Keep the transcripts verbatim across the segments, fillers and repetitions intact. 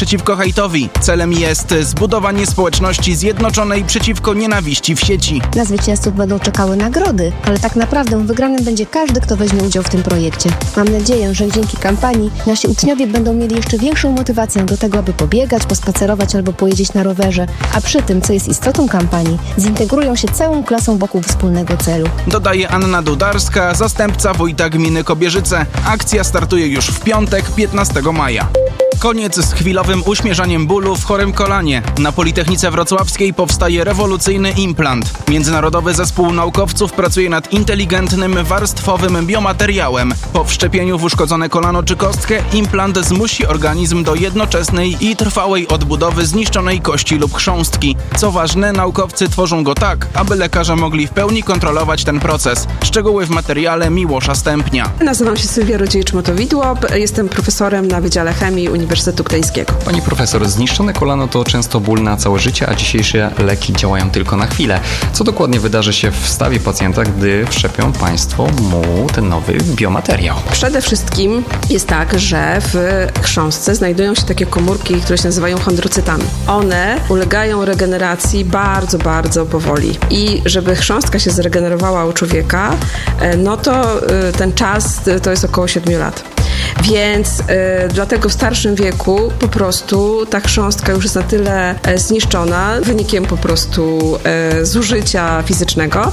przeciwko hejtowi. Celem jest zbudowanie społeczności zjednoczonej przeciwko nienawiści w sieci. Na zwycięzców będą czekały nagrody, ale tak naprawdę wygranym będzie każdy, kto weźmie udział w tym projekcie. Mam nadzieję, że dzięki kampanii nasi uczniowie będą mieli jeszcze większą motywację do tego, aby pobiegać, pospacerować albo pojeździć na rowerze, a przy tym, co jest istotą kampanii, zintegrują się całą klasą wokół wspólnego celu. Dodaje Anna Dudarska, zastępca wójta gminy Kobierzyce. Akcja startuje już w piątek, piętnastego maja. Koniec z chwilowym uśmierzaniem bólu w chorym kolanie. Na Politechnice Wrocławskiej powstaje rewolucyjny implant. Międzynarodowy zespół naukowców pracuje nad inteligentnym, warstwowym biomateriałem. Po wszczepieniu w uszkodzone kolano czy kostkę implant zmusi organizm do jednoczesnej i trwałej odbudowy zniszczonej kości lub chrząstki. Co ważne, naukowcy tworzą go tak, aby lekarze mogli w pełni kontrolować ten proces. Szczegóły w materiale Miłosza Stępnia. Nazywam się Sylwia Rodziejewicz-Motowidło, jestem profesorem na Wydziale Chemii Uniwersytetu Gdańskiego. Pani profesor, zniszczone kolano to często ból na całe życie, a dzisiejsze leki działają tylko na chwilę. Co dokładnie wydarzy się w stawie pacjenta, gdy wszczepią Państwo mu ten nowy biomateriał? Przede wszystkim jest tak, że w chrząstce znajdują się takie komórki, które się nazywają chondrocytami. One ulegają regeneracji bardzo, bardzo powoli. I żeby chrząstka się zregenerowała u człowieka, no to ten czas to jest około siedmiu lat. Więc y, dlatego w starszym wieku po prostu ta chrząstka już jest na tyle e, zniszczona wynikiem po prostu e, zużycia fizycznego,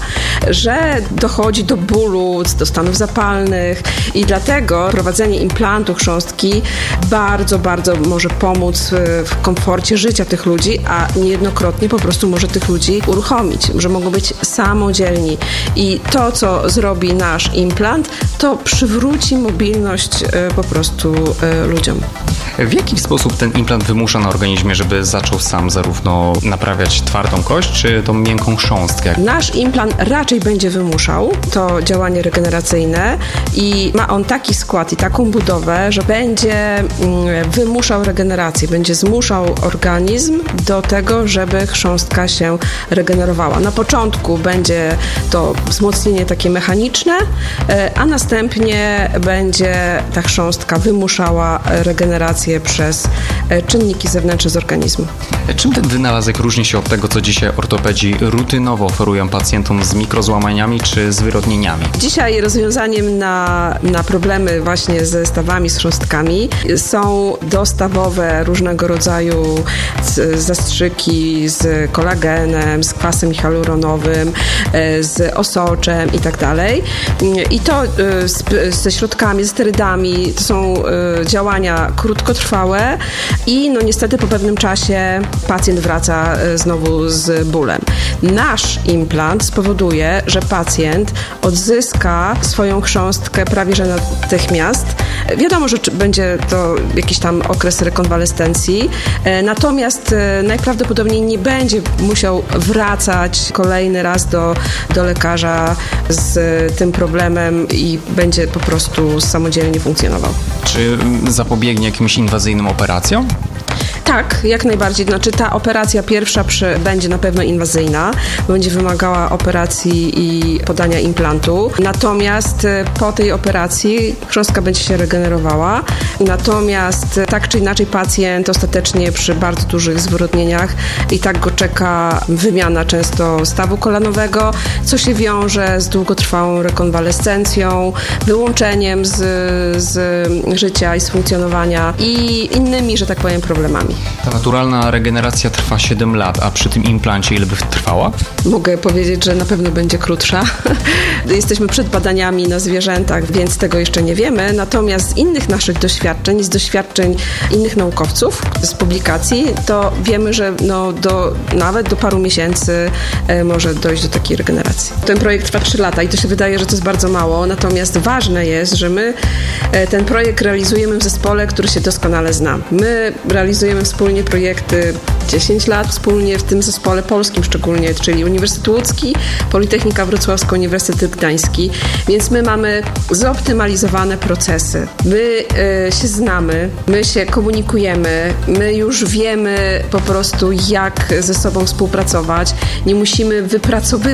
że dochodzi do bólu, do stanów zapalnych i dlatego prowadzenie implantu chrząstki bardzo, bardzo może pomóc w, w komforcie życia tych ludzi, a niejednokrotnie po prostu może tych ludzi uruchomić, że mogą być samodzielni. I to, co zrobi nasz implant, to przywróci mobilność e, po prostu y, ludziom. W jaki sposób ten implant wymusza na organizmie, żeby zaczął sam zarówno naprawiać twardą kość, czy tą miękką chrząstkę? Nasz implant raczej będzie wymuszał to działanie regeneracyjne i ma on taki skład i taką budowę, że będzie mm, wymuszał regenerację, będzie zmuszał organizm do tego, żeby chrząstka się regenerowała. Na początku będzie to wzmocnienie takie mechaniczne, y, a następnie będzie ta chrząstka wymuszała regenerację przez czynniki zewnętrzne z organizmu. Czym ten wynalazek różni się od tego, co dzisiaj ortopedzi rutynowo oferują pacjentom z mikrozłamaniami czy zwyrodnieniami? Dzisiaj rozwiązaniem na, na problemy właśnie ze stawami, z chrząstkami są dostawowe różnego rodzaju zastrzyki z kolagenem, z kwasem hialuronowym, z osoczem i tak dalej. I to z, ze środkami, ze sterydami, to są y, działania krótkotrwałe i no niestety po pewnym czasie pacjent wraca y, znowu z bólem. Nasz implant spowoduje, że pacjent odzyska swoją chrząstkę prawie że natychmiast. Wiadomo, że będzie to jakiś tam okres rekonwalescencji, y, natomiast y, najprawdopodobniej nie będzie musiał wracać kolejny raz do, do lekarza z y, tym problemem i będzie po prostu samodzielnie funkcjonował. Czy zapobiegnie jakimś inwazyjnym operacjom? Tak, jak najbardziej. Znaczy ta operacja pierwsza przy, będzie na pewno inwazyjna, będzie wymagała operacji i podania implantu. Natomiast po tej operacji chrząstka będzie się regenerowała. Natomiast tak czy inaczej pacjent ostatecznie przy bardzo dużych zwyrodnieniach i tak go czeka wymiana często stawu kolanowego, co się wiąże z długotrwałą rekonwalescencją, wyłączeniem z, z życia i z funkcjonowania i innymi, że tak powiem, problemami. Ta naturalna regeneracja trwa siedem lat, a przy tym implancie ile by trwała? Mogę powiedzieć, że na pewno będzie krótsza. Jesteśmy przed badaniami na zwierzętach, więc tego jeszcze nie wiemy. Natomiast z innych naszych doświadczeń, z doświadczeń innych naukowców, z publikacji, to wiemy, że no do, nawet do paru miesięcy e, może dojść do takiej regeneracji. Ten projekt trwa trzy lata i to się wydaje, że to jest bardzo mało. Natomiast ważne jest, że my e, ten projekt realizujemy w zespole, który się doskonale zna. My realizujemy wspólnie projekty dziesięć lat, wspólnie w tym zespole polskim szczególnie, czyli Uniwersytet Łódzki, Politechnika Wrocławska, Uniwersytet Gdański, więc my mamy zoptymalizowane procesy. My y, się znamy, my się komunikujemy, my już wiemy po prostu, jak ze sobą współpracować. Nie musimy wypracowywać tych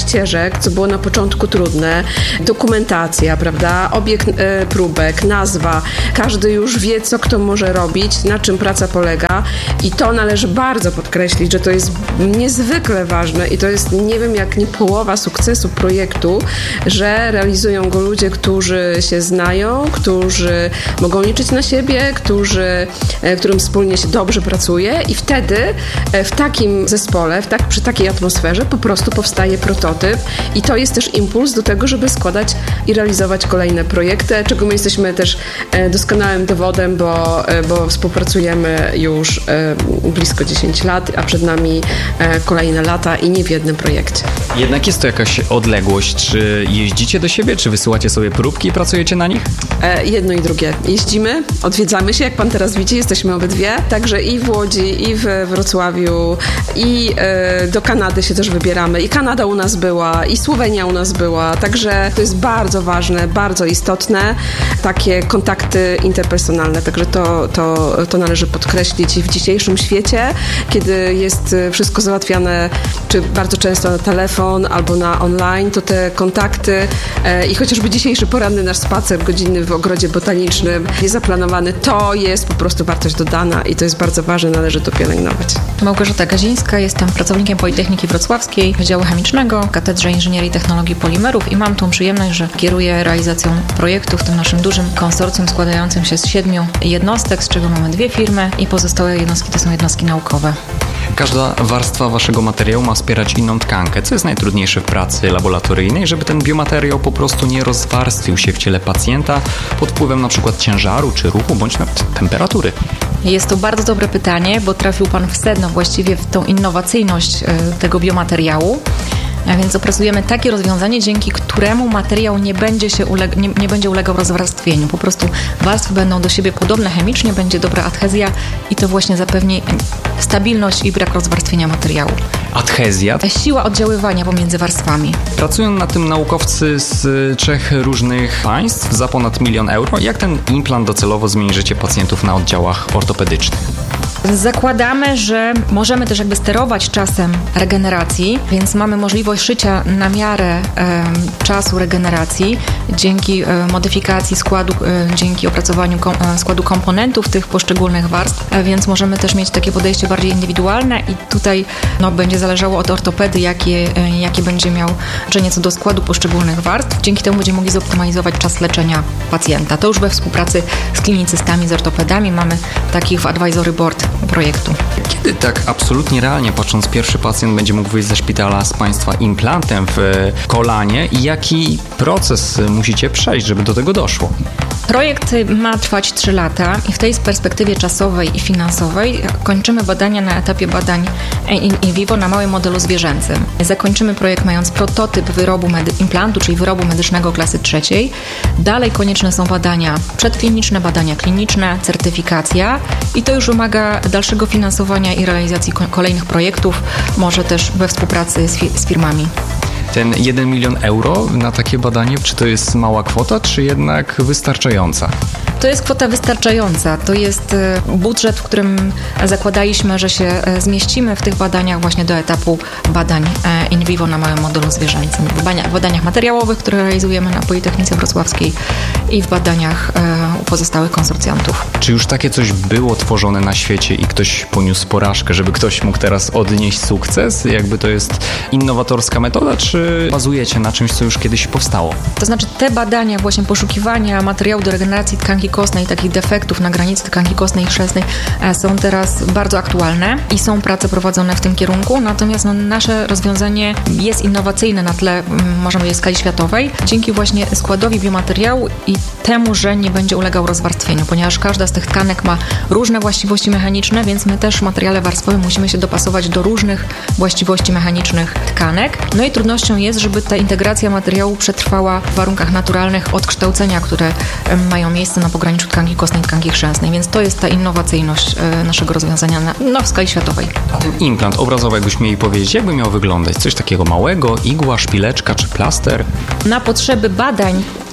ścieżek, co było na początku trudne, dokumentacja, prawda, obieg e, próbek, nazwa, każdy już wie, co kto może robić, na czym praca polega i to należy bardzo podkreślić, że to jest niezwykle ważne i to jest, nie wiem, jak nie połowa sukcesu projektu, że realizują go ludzie, którzy się znają, którzy mogą liczyć na siebie, którzy, e, którym wspólnie się dobrze pracuje i wtedy e, w takim zespole, w tak, przy takiej atmosferze po prostu powstaje prototyp i to jest też impuls do tego, żeby składać i realizować kolejne projekty, czego my jesteśmy też e, doskonałym dowodem, bo, e, bo współpracujemy już e, blisko dziesięć lat, a przed nami e, kolejne lata i nie w jednym projekcie. Jednak jest to jakaś odległość. Czy jeździcie do siebie, czy wysyłacie sobie próbki i pracujecie na nich? E, jedno i drugie. Jeździmy, odwiedzamy się, jak pan teraz widzi, jesteśmy obydwie, także i w Łodzi, i w Wrocławiu, i e, do Kanady się też wybieramy. I Kanada u nas była, i Słowenia u nas była, także to jest bardzo ważne, bardzo istotne, takie kontakty interpersonalne, także to, to, to należy podkreślić i w dzisiejszym świecie, kiedy jest wszystko załatwiane, czy bardzo często na telefon albo na online, to te kontakty e, i chociażby dzisiejszy poranny nasz spacer godzinny w ogrodzie botanicznym jest zaplanowany, to jest po prostu wartość dodana i to jest bardzo ważne, należy to pielęgnować. Małgorzata Gazińska, jestem pracownikiem Politechniki Wrocławskiej, Wydziału Chemicznego, Katedrze Inżynierii i Technologii Polimerów i mam tą przyjemność, że kieruję realizacją projektu w tym naszym dużym konsorcjum składającym się z siedmiu jednostek, z czego mamy dwie firmy i pozostałe jednostki to są jednostki naukowe. Każda warstwa waszego materiału ma wspierać inną tkankę. Co jest najtrudniejsze w pracy laboratoryjnej, żeby ten biomateriał po prostu nie rozwarstwił się w ciele pacjenta pod wpływem na przykład ciężaru czy ruchu, bądź nawet temperatury? Jest to bardzo dobre pytanie, bo trafił pan w sedno właściwie w tą innowacyjność tego biomateriału. A więc opracujemy takie rozwiązanie, dzięki któremu materiał nie będzie, się uleg- nie, nie będzie ulegał rozwarstwieniu. Po prostu warstwy będą do siebie podobne chemicznie, będzie dobra adhezja i to właśnie zapewni stabilność i brak rozwarstwienia materiału. Adhezja? Siła oddziaływania pomiędzy warstwami. Pracują na tym naukowcy z trzech różnych państw za ponad milion euro. Jak ten implant docelowo zmieni życie pacjentów na oddziałach ortopedycznych? Zakładamy, że możemy też jakby sterować czasem regeneracji, więc mamy możliwość szycia na miarę e, czasu regeneracji dzięki e, modyfikacji składu, e, dzięki opracowaniu kom, e, składu komponentów tych poszczególnych warstw, e, więc możemy też mieć takie podejście bardziej indywidualne i tutaj no, będzie zależało od ortopedy, jakie, e, jakie będzie miał życzenie co do składu poszczególnych warstw. Dzięki temu będziemy mogli zoptymalizować czas leczenia pacjenta. To już we współpracy z klinicystami, z ortopedami mamy takich w advisory board projektu. Kiedy tak absolutnie realnie patrząc, pierwszy pacjent będzie mógł wyjść ze szpitala z Państwa implantem w kolanie i jaki proces musicie przejść, żeby do tego doszło? Projekt ma trwać trzy lata i w tej perspektywie czasowej i finansowej kończymy badania na etapie badań in, in vivo na małym modelu zwierzęcym. Zakończymy projekt mając prototyp wyrobu medy- implantu, czyli wyrobu medycznego klasy trzeciej. Dalej konieczne są badania przedkliniczne, badania kliniczne, certyfikacja i to już wymaga dalszego finansowania i realizacji ko- kolejnych projektów, może też we współpracy z, fi- z firmami. Ten jeden milion euro na takie badanie, czy to jest mała kwota, czy jednak wystarczająca? To jest kwota wystarczająca. To jest budżet, w którym zakładaliśmy, że się zmieścimy w tych badaniach właśnie do etapu badań in vivo na małym modelu zwierzęcym. W badaniach, w badaniach materiałowych, które realizujemy na Politechnice Wrocławskiej i w badaniach u pozostałych konsorcjantów. Czy już takie coś było tworzone na świecie i ktoś poniósł porażkę, żeby ktoś mógł teraz odnieść sukces? Jakby to jest innowatorska metoda, czy bazujecie na czymś, co już kiedyś powstało? To znaczy te badania, właśnie poszukiwania materiału do regeneracji tkanki kostnej, takich defektów na granicy tkanki kostnej i chrzestnej są teraz bardzo aktualne i są prace prowadzone w tym kierunku, natomiast no, nasze rozwiązanie jest innowacyjne na tle, możemy powiedzieć, skali światowej, dzięki właśnie składowi biomateriału i temu, że nie będzie ulegał rozwarstwieniu, ponieważ każda z tych tkanek ma różne właściwości mechaniczne, więc my też w materiale warstwowym musimy się dopasować do różnych właściwości mechanicznych tkanek. No i trudnością jest, żeby ta integracja materiału przetrwała w warunkach naturalnych odkształcenia, które mają miejsce na pograniczu tkanki kostnej i tkanki chrzęsnej, więc to jest ta innowacyjność naszego rozwiązania na, no, w skali światowej. A ten implant obrazowy, jakbyśmy mieli powiedzieć, jakby miał wyglądać? Coś takiego małego, igła, szpileczka czy plaster? Na potrzeby badań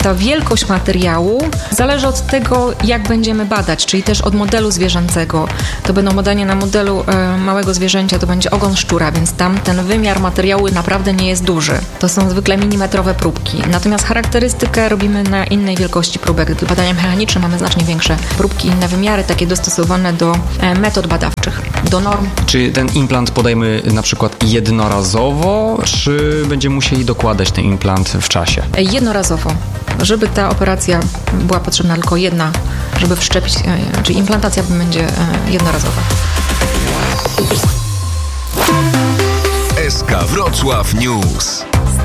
ta wielkość materiału zależy od tego, jak będziemy badać, czyli też od modelu zwierzęcego. To będą badania na modelu e, małego zwierzęcia, to będzie ogon szczura, więc tam ten wymiar materiału naprawdę nie jest duży. To są zwykle milimetrowe próbki. Natomiast charakterystykę robimy na innej wielkości próbek. Dla badania mechaniczne mamy znacznie większe próbki, inne wymiary, takie dostosowane do e, metod badawczych, do norm. Czy ten implant podajemy na przykład jednorazowo, czy będziemy musieli dokładać ten implant w czasie? E, jednorazowo. Żeby ta operacja była potrzebna tylko jedna, żeby wszczepić, e, czyli implantacja będzie e, jednorazowa. S K Wrocław News.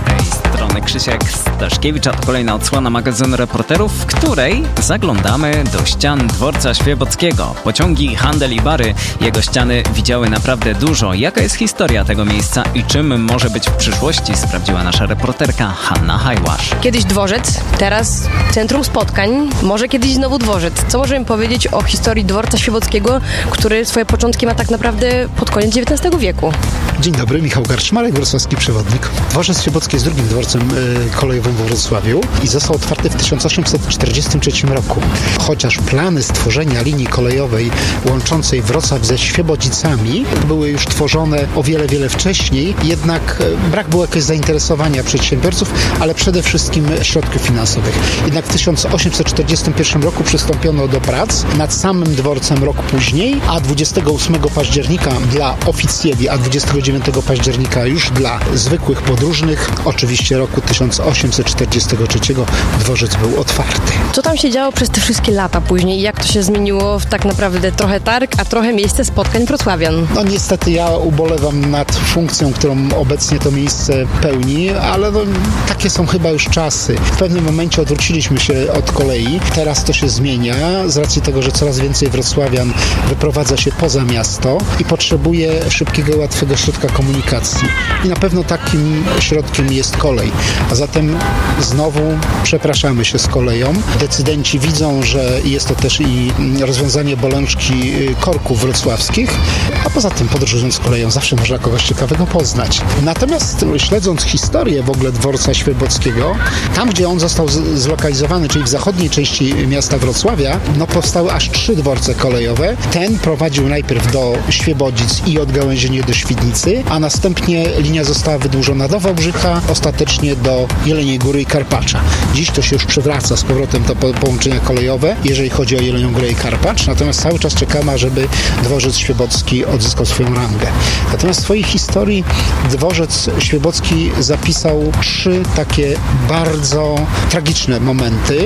Strony Krzysiek Staszkiewicz, a to kolejna odsłona magazynu Reporterów, w której zaglądamy do ścian dworca świebockiego. Pociągi, handel i bary, jego ściany widziały naprawdę dużo. Jaka jest historia tego miejsca i czym może być w przyszłości, sprawdziła nasza reporterka Hanna Hajłasz. Kiedyś dworzec, teraz centrum spotkań, może kiedyś znowu dworzec. Co możemy powiedzieć o historii dworca świebockiego, który swoje początki ma tak naprawdę pod koniec dziewiętnastego wieku? Dzień dobry, Michał Garczmarek, wrocławski przewodnik. Dworzec Świebocki jest drugim dworcem y, kolejowym we Wrocławiu i został otwarty w tysiąc osiemset czterdziestym trzecim roku. Chociaż plany stworzenia linii kolejowej łączącej Wrocław ze Świebodzicami były już tworzone o wiele, wiele wcześniej, jednak y, brak było jakiegoś zainteresowania przedsiębiorców, ale przede wszystkim środków finansowych. Jednak w tysiąc osiemset czterdziestym pierwszym roku przystąpiono do prac nad samym dworcem rok później, a dwudziestego ósmego października dla oficjeli, a dwudziestego dziewiątego października już dla zwykłych podróżnych, oczywiście roku tysiąc osiemset czterdziestego trzeciego dworzec był otwarty. Co tam się działo przez te wszystkie lata później? Jak to się zmieniło w tak naprawdę trochę targ, a trochę miejsce spotkań wrocławian? No niestety ja ubolewam nad funkcją, którą obecnie to miejsce pełni, ale no, takie są chyba już czasy. W pewnym momencie odwróciliśmy się od kolei. Teraz to się zmienia z racji tego, że coraz więcej wrocławian wyprowadza się poza miasto i potrzebuje szybkiego, łatwego środka komunikacji. I na pewno takim środkiem jest kolej. A zatem znowu przepraszamy się z koleją. Decydenci widzą, że jest to też i rozwiązanie bolączki korków wrocławskich, a poza tym podróżując koleją zawsze można kogoś ciekawego poznać. Natomiast śledząc historię w ogóle dworca świebockiego, tam gdzie on został z- zlokalizowany, czyli w zachodniej części miasta Wrocławia, no powstały aż trzy dworce kolejowe. Ten prowadził najpierw do Świebodzic i odgałęzienie do Świdnicy, a następnie linia została wydłużona do Wałbrzycha, ostatecznie do Jeleniej Góry i Karpacza. Dziś to się już przewraca z powrotem to po- połączenia kolejowe, jeżeli chodzi o Jelenią Górę i Karpacz, natomiast cały czas czekamy, żeby dworzec świebocki odzyskał swoją rangę. Natomiast w swojej historii dworzec świebocki zapisał trzy takie bardzo tragiczne momenty.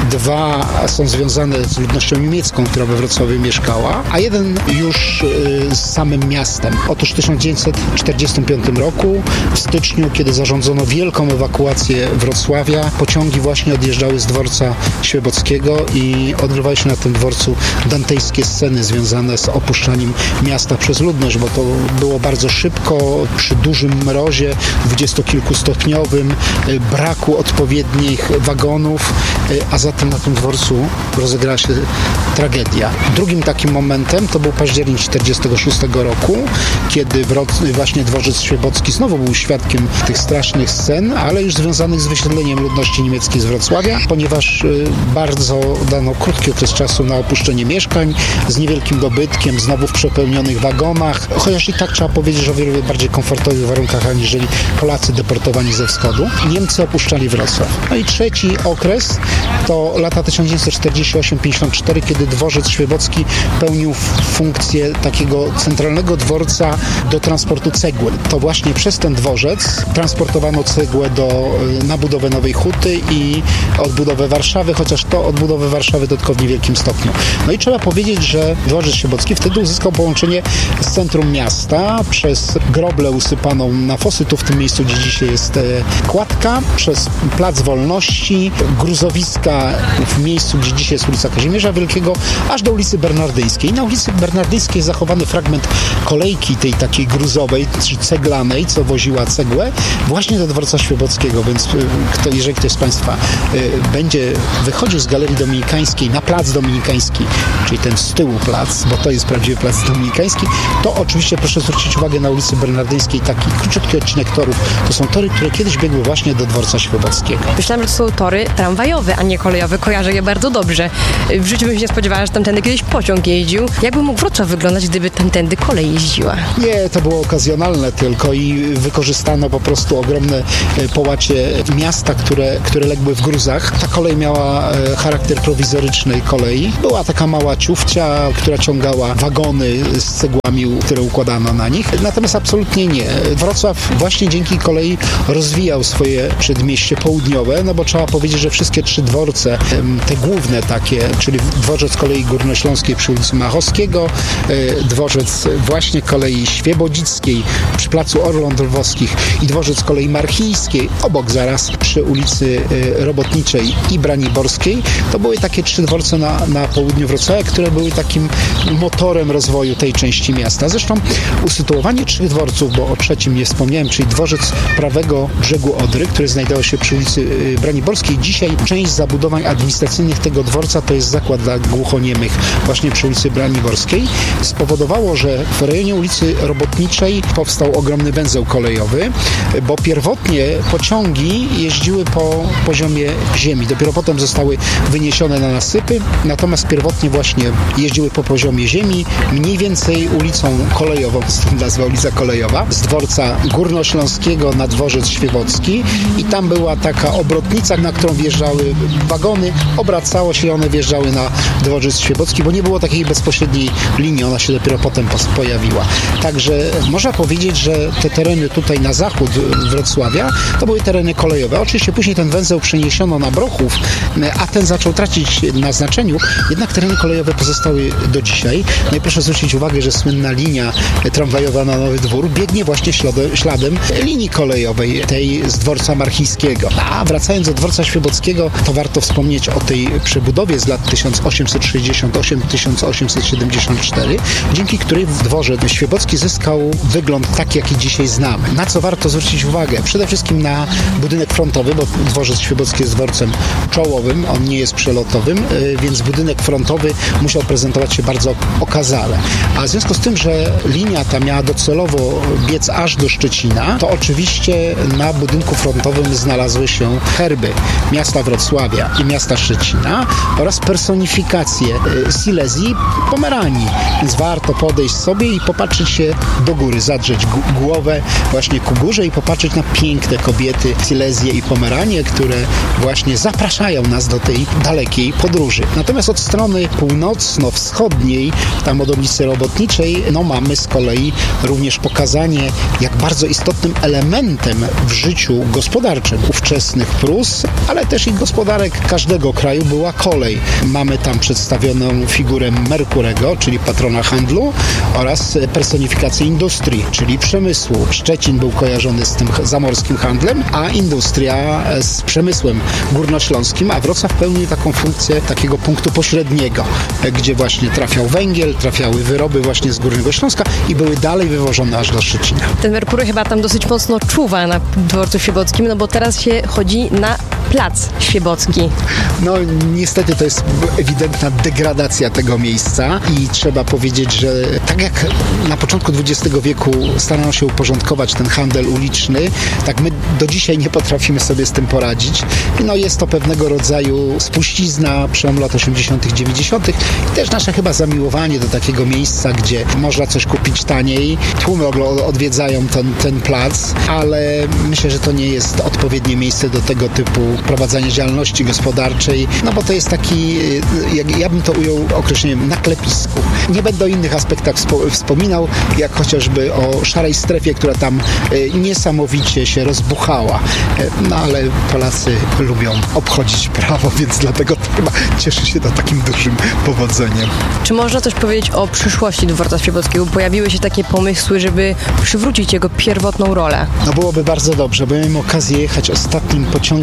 Dwa są związane z ludnością niemiecką, która we Wrocławiu mieszkała, a jeden już y, z samym miastem. Otóż w tysiąc dziewięćset czterdziestym piątym roku, w styczniu, kiedy zarządzono wielką ewakuację Wrocławia, pociągi właśnie odjeżdżały z dworca świebockiego i odgrywały się na tym dworcu dantejskie sceny związane z opuszczaniem miasta przez ludność, bo to było bardzo szybko, przy dużym mrozie, dwudziestokilkustopniowym, braku odpowiednich wagonów, a zatem na tym dworcu rozegrała się tragedia. Drugim takim momentem to był październik czterdziestego szóstego roku, kiedy Wroc- właśnie dworzec świebocki znowu był świadkiem tych strasznych scen, ale już związanych z wysiedleniem ludności niemieckiej z Wrocławia, ponieważ y, bardzo dano krótki okres czasu na opuszczenie mieszkań z niewielkim dobytkiem, znowu w przepełnionych wagonach, chociaż i tak trzeba powiedzieć, że o wiele bardziej komfortowych warunkach, aniżeli Polacy deportowani ze wschodu. Niemcy opuszczali Wrocław. No i trzeci okres to lata tysiąc dziewięćset czterdziesty ósmy do pięćdziesiątego czwartego, kiedy dworzec świebocki pełnił funkcję takiego centralnego dworca do transportu cegły. To właśnie przez ten dworzec transportowano cegłę do, na budowę Nowej Huty i odbudowę Warszawy, chociaż to odbudowę Warszawy to tylko w niewielkim stopniu. No i trzeba powiedzieć, że dworzec świebocki wtedy uzyskał połączenie z centrum miasta przez groblę usypaną na fosy, tu w tym miejscu, gdzie dzisiaj jest e, kładka, przez Plac Wolności, gruzowiska w miejscu, gdzie dzisiaj jest ulica Kazimierza Wielkiego, aż do ulicy Bernardyjskiej. Na ulicy Bernardyjskiej jest zachowany fragment kolejki tej takiej gruzowej, czy ceglanej, co woziła cegłę, właśnie do dworca świebockiego, więc kto, jeżeli ktoś z Państwa y, będzie wychodził z Galerii Dominikańskiej na Plac Dominikański, czyli ten z tyłu plac, bo to jest prawdziwy Plac Dominikański, Świebocki, to oczywiście proszę zwrócić uwagę na ulicy Bernardyńskiej, taki króciutki odcinek torów. To są tory, które kiedyś biegły właśnie do dworca Świebockiego. Myślałam, że to są tory tramwajowe, a nie kolejowe. Kojarzę je bardzo dobrze. W życiu bym się nie spodziewała, że tamtędy kiedyś pociąg jeździł. Jakby mógł Wrocław wyglądać, gdyby tamtędy kolej jeździła? Nie, to było okazjonalne tylko i wykorzystano po prostu ogromne połacie miasta, które, które legły w gruzach. Ta kolej miała charakter prowizorycznej kolei. Była taka mała ciufcia, która ciągała wagony z cegłami, które układano na nich. Natomiast absolutnie nie. Wrocław właśnie dzięki kolei rozwijał swoje przedmieście południowe, no bo trzeba powiedzieć, że wszystkie trzy dworce, te główne takie, czyli dworzec kolei górnośląskiej przy ulicy Machowskiego, dworzec właśnie kolei świebodzickiej przy placu Orląt Lwowskich i dworzec kolei marchijskiej obok zaraz przy ulicy Robotniczej i Braniborskiej, to były takie trzy dworce na, na południu Wrocławia, które były takim motorem rozwoju tej części miasta. Zresztą usytuowanie trzech dworców, bo o trzecim nie wspomniałem, czyli dworzec prawego brzegu Odry, który znajdował się przy ulicy Braniborskiej. Dzisiaj część zabudowań administracyjnych tego dworca to jest zakład dla głuchoniemych właśnie przy ulicy Braniborskiej. Spowodowało, że w rejonie ulicy Robotniczej powstał ogromny węzeł kolejowy, bo pierwotnie pociągi jeździły po poziomie ziemi. Dopiero potem zostały wyniesione na nasypy, natomiast pierwotnie właśnie jeździły po poziomie ziemi, mniej więcej ulicą kolejową, stąd nazwa ulica Kolejowa, z dworca górnośląskiego na dworzec Świebocki i tam była taka obrotnica, na którą wjeżdżały wagony, obracało się i one wjeżdżały na dworzec Świebocki, bo nie było takiej bezpośredniej linii, ona się dopiero potem pojawiła. Także można powiedzieć, że te tereny tutaj na zachód Wrocławia to były tereny kolejowe. Oczywiście później ten węzeł przeniesiono na Brochów, a ten zaczął tracić na znaczeniu, jednak tereny kolejowe pozostały do dzisiaj. No i proszę zwrócić uwagę, że słynna linia tramwajowa na Nowy Dwór biegnie właśnie śladem, śladem linii kolejowej, tej z dworca marchijskiego. A wracając do dworca Świebockiego, to warto wspomnieć o tej przebudowie z lat tysiąc osiemset sześćdziesiąt osiem do tysiąc osiemset siedemdziesiąt cztery, dzięki której dworzec Świebocki zyskał wygląd taki, jaki dzisiaj znamy. Na co warto zwrócić uwagę? Przede wszystkim na budynek frontowy, bo dworzec Świebocki jest dworcem czołowym, on nie jest przelotowym, więc budynek frontowy musiał prezentować się bardzo okazale. A w związku z tym, że linia ta miała docelowo biec aż do Szczecina, to oczywiście na budynku frontowym znalazły się herby miasta Wrocławia i miasta Szczecina oraz personifikacje Silesii Pomeranii. Więc warto podejść sobie i popatrzeć się do góry, zadrzeć głowę właśnie ku górze i popatrzeć na piękne kobiety Silezję i Pomeranię, które właśnie zapraszają nas do tej dalekiej podróży. Natomiast od strony północno-wschodniej, tam od ulicy Robotniczej, no mamy z kolei również pokazanie, jak bardzo istotnym elementem w życiu gospodarczym ówczesnych Prus, ale też i gospodarek każdego kraju była kolej. Mamy tam przedstawioną figurę Merkurego, czyli patrona handlu, oraz personifikację industrii, czyli przemysłu. Szczecin był kojarzony z tym zamorskim handlem, a industria z przemysłem górnośląskim, a Wrocław pełni taką funkcję takiego punktu pośredniego, gdzie właśnie trafiał węgiel, trafiały wyroby właśnie z Górnego Śląska i były dalej wywożone aż do Szczecina. Ten Merkury chyba tam dosyć mocno czuwa na dworcu Świebockim, no bo teraz się chodzi na plac Świebocki. No niestety to jest ewidentna degradacja tego miejsca i trzeba powiedzieć, że tak jak na początku dwudziestego wieku starano się uporządkować ten handel uliczny, tak my do dzisiaj nie potrafimy sobie z tym poradzić. No jest to pewnego rodzaju spuścizna przełom lat osiemdziesiątych, dziewięćdziesiątych i też nasze chyba zamiłowanie do takiego miejsca, gdzie można coś kupić taniej. Tłumy odwiedzają ten, ten plac, ale myślę, że to nie jest odpowiednie miejsce do tego typu prowadzenia działalności gospodarczej, no bo to jest taki, jak ja bym to ujął określeniem, na klepisku. Nie będę o innych aspektach wspominał, jak chociażby o szarej strefie, która tam niesamowicie się rozbuchała. No ale Polacy lubią obchodzić prawo, więc dlatego to chyba cieszy się to takim dużym powodzeniem. Czy można coś powiedzieć o przyszłości dworca Świebockiego? Pojawiły się takie pomysły, żeby przywrócić jego pierwotną rolę. No byłoby bardzo dobrze, bo miałem okazję jechać ostatnim pociągiem do Jelenia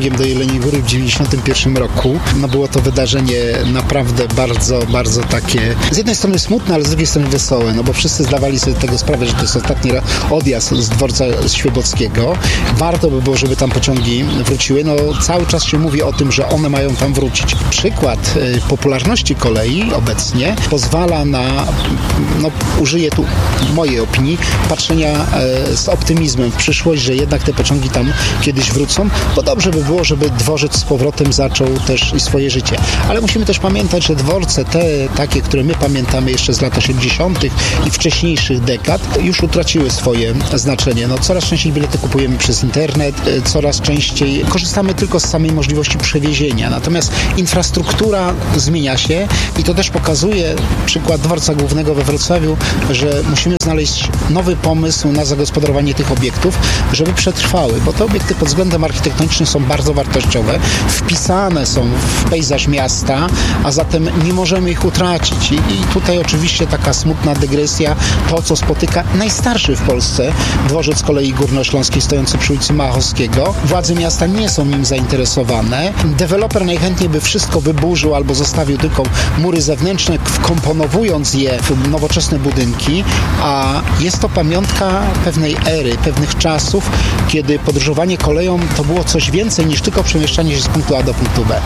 Jeleniej Góry w dziewięćdziesiątym pierwszym roku. No było to wydarzenie naprawdę bardzo, bardzo takie z jednej strony smutne, ale z drugiej strony wesołe, no bo wszyscy zdawali sobie tego sprawę, że to jest ostatni odjazd z dworca Świebockiego. Warto by było, żeby tam pociągi wróciły. No cały czas się mówi o tym, że one mają tam wrócić. Przykład y, popularności kolei obecnie pozwala na, no użyję tu mojej opinii, patrzenia y, z optymizmem w przyszłość, że jednak te pociągi tam kiedyś wrócą, bo dobrze by było, żeby dworzec z powrotem zaczął też i swoje życie. Ale musimy też pamiętać, że dworce, te takie, które my pamiętamy jeszcze z lat osiemdziesiątych i wcześniejszych dekad, już utraciły swoje znaczenie. No, coraz częściej bilety kupujemy przez internet, coraz częściej korzystamy tylko z samej możliwości przewiezienia. Natomiast infrastruktura zmienia się i to też pokazuje przykład dworca głównego we Wrocławiu, że musimy znaleźć nowy pomysł na zagospodarowanie tych obiektów, żeby przetrwały, bo te obiekty pod względem architektonicznym są bardzo wartościowe, wpisane są w pejzaż miasta, a zatem nie możemy ich utracić. I, i tutaj oczywiście taka smutna dygresja, to co spotyka najstarszy w Polsce dworzec kolei górnośląskiej stojący przy ulicy Machowskiego. Władze miasta nie są nim zainteresowane. Deweloper najchętniej by wszystko wyburzył albo zostawił tylko mury zewnętrzne, wkomponowując je w nowoczesne budynki, a jest to pamiątka pewnej ery, pewnych czasów, kiedy podróżowanie koleją to było coś więcej niż tylko przemieszczanie się z punktu A do punktu B.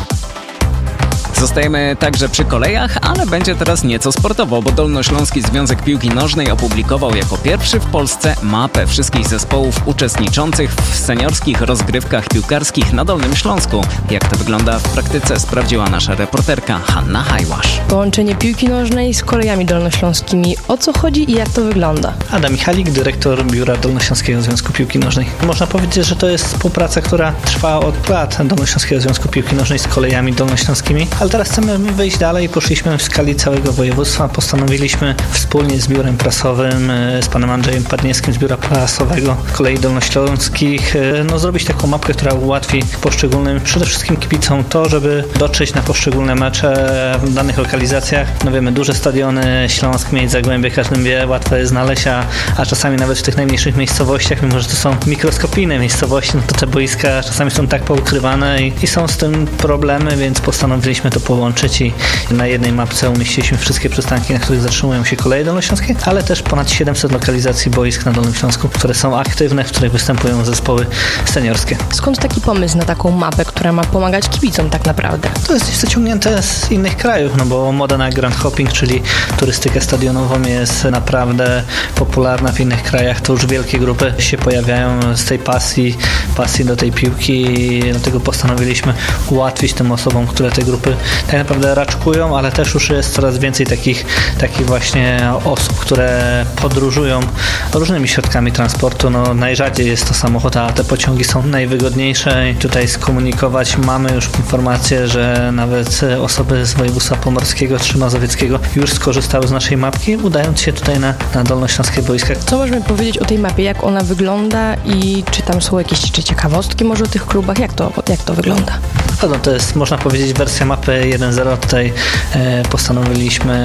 Zostajemy także przy kolejach, ale będzie teraz nieco sportowo, bo Dolnośląski Związek Piłki Nożnej opublikował jako pierwszy w Polsce mapę wszystkich zespołów uczestniczących w seniorskich rozgrywkach piłkarskich na Dolnym Śląsku. Jak to wygląda w praktyce, sprawdziła nasza reporterka Hanna Hajłasz. Połączenie piłki nożnej z kolejami dolnośląskimi. O co chodzi i jak to wygląda? Adam Michalik, dyrektor Biura Dolnośląskiego Związku Piłki Nożnej. Można powiedzieć, że to jest współpraca, która trwa od lat Dolnośląskiego Związku Piłki Nożnej z kolejami dolnośląskimi, ale teraz chcemy wyjść dalej, poszliśmy w skali całego województwa, postanowiliśmy wspólnie z biurem prasowym, z panem Andrzejem Padniewskim z biura prasowego Kolei Dolnośląskich, no zrobić taką mapkę, która ułatwi poszczególnym, przede wszystkim kibicom to, żeby dotrzeć na poszczególne mecze w danych lokalizacjach. No wiemy, duże stadiony, Śląsk, Miedź, Zagłębie, każdym wie, łatwo je znaleźć, a, a czasami nawet w tych najmniejszych miejscowościach, mimo że to są mikroskopijne miejscowości, no to te boiska czasami są tak poukrywane i, i są z tym problemy, więc postanowiliśmy to połączyć i na jednej mapce umieściliśmy wszystkie przystanki, na których zatrzymują się koleje dolnośląskie, ale też ponad siedemset lokalizacji boisk na Dolnym Śląsku, które są aktywne, w których występują zespoły seniorskie. Skąd taki pomysł na taką mapę, która ma pomagać kibicom tak naprawdę? To jest zaciągnięte z innych krajów, no bo moda na grand hopping, czyli turystykę stadionową jest naprawdę popularna w innych krajach. To już wielkie grupy się pojawiają z tej pasji, pasji do tej piłki i dlatego postanowiliśmy ułatwić tym osobom, które te grupy tak naprawdę raczkują, ale też już jest coraz więcej takich, takich właśnie osób, które podróżują różnymi środkami transportu. No, najrzadziej jest to samochód, a te pociągi są najwygodniejsze i tutaj skomunikować mamy już informację, że nawet osoby z województwa pomorskiego czy mazowieckiego już skorzystały z naszej mapki, udając się tutaj na, na dolnośląskie boiska. Co możemy powiedzieć o tej mapie, jak ona wygląda i czy tam są jakieś jeszcze ciekawostki może o tych klubach? Jak to, jak to wygląda? No, to jest, można powiedzieć, wersja mapy jeden zero. Tutaj e, postanowiliśmy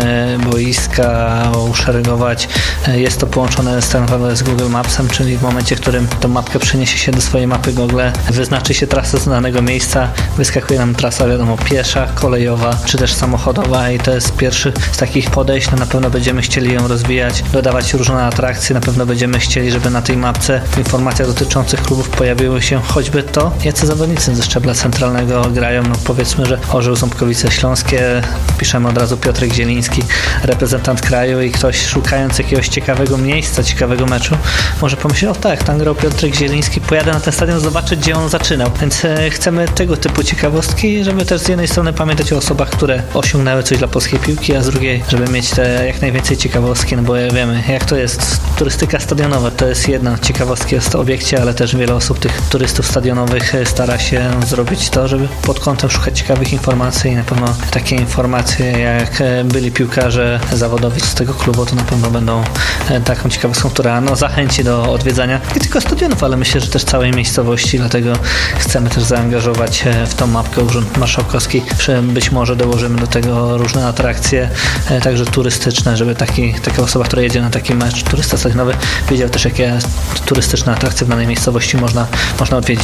boiska uszeregować. E, jest to połączone z, tak naprawdę z Google Mapsem, czyli w momencie, w którym tą mapkę przeniesie się do swojej mapy Google, wyznaczy się trasę z danego miejsca, wyskakuje nam trasa, wiadomo, piesza, kolejowa, czy też samochodowa i to jest pierwszy z takich podejść. No, na pewno będziemy chcieli ją rozwijać, dodawać różne atrakcje, na pewno będziemy chcieli, żeby na tej mapce w informacjach dotyczących klubów pojawiły się choćby to, jacy zawodnicy ze szczebla centralnego grają. No, powiedzmy, że Orzeł Ząbkowice Śląskie, piszemy od razu Piotrek Zieliński, reprezentant kraju i ktoś szukając jakiegoś ciekawego miejsca, ciekawego meczu, może pomyśleć, o tak, tam grał Piotrek Zieliński, pojadę na ten stadion zobaczyć, gdzie on zaczynał. Więc e, chcemy tego typu ciekawostki, żeby też z jednej strony pamiętać o osobach, które osiągnęły coś dla polskiej piłki, a z drugiej, żeby mieć te jak najwięcej ciekawostki, no bo wiemy, jak to jest turystyka stadionowa, to jest jedna ciekawostka, jest to obiekcie, ale też wiele osób, tych turystów stadionowych stara się zrobić to, żeby pod kątem szukać ciekawych informacji i na pewno takie informacje jak byli piłkarze zawodowi z tego klubu, to na pewno będą taką ciekawostką, która no, zachęci do odwiedzania nie tylko stadionów, ale myślę, że też całej miejscowości, dlatego chcemy też zaangażować w tą mapkę Urząd Marszałkowski. Być może dołożymy do tego różne atrakcje, także turystyczne, żeby taki, taka osoba, która jedzie na taki mecz, turysta stadionowy, wiedział też, jakie turystyczne atrakcje w danej miejscowości można, można odwiedzić.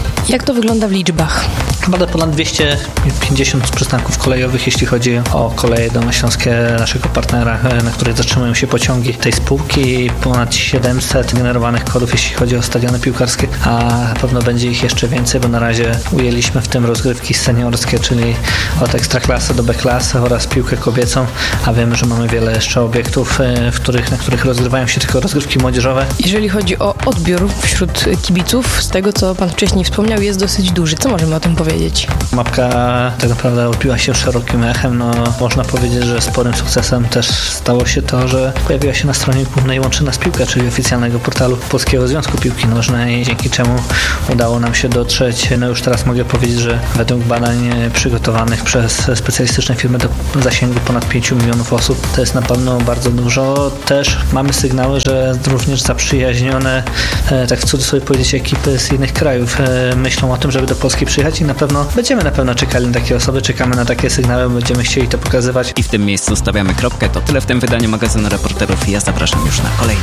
Jak to wygląda w liczbach? Mamy ponad dwieście pięćdziesiąt przystanków kolejowych, jeśli chodzi o koleje dolnośląskie naszego partnera, na których zatrzymują się pociągi tej spółki. Ponad siedemset generowanych kodów, jeśli chodzi o stadiony piłkarskie, a na pewno będzie ich jeszcze więcej, bo na razie ujęliśmy w tym rozgrywki seniorskie, czyli od ekstraklasy do B-klasy oraz piłkę kobiecą, a wiemy, że mamy wiele jeszcze obiektów, w których, na których rozgrywają się tylko rozgrywki młodzieżowe. Jeżeli chodzi o odbiór wśród kibiców, z tego co Pan wcześniej wspomniał, jest dosyć duży. Co możemy o tym powiedzieć? Mapka tak naprawdę odbiła się szerokim echem. No, można powiedzieć, że sporym sukcesem też stało się to, że pojawiła się na stronie głównej Łączy Nas Piłka, czyli oficjalnego portalu Polskiego Związku Piłki Nożnej, dzięki czemu udało nam się dotrzeć. No już teraz mogę powiedzieć, że według badań przygotowanych przez specjalistyczne firmy do zasięgu ponad pięciu milionów osób to jest na pewno bardzo dużo. Też mamy sygnały, że również zaprzyjaźnione, tak w cudzysłowie powiedzieć, ekipy z innych krajów myślą o tym, żeby do Polski przyjechać i na pewno będziemy na pewno czekali na takie osoby, czekamy na takie sygnały, będziemy chcieli to pokazywać. I w tym miejscu stawiamy kropkę. To tyle w tym wydaniu magazynu Reporterów. Ja zapraszam już na kolejne.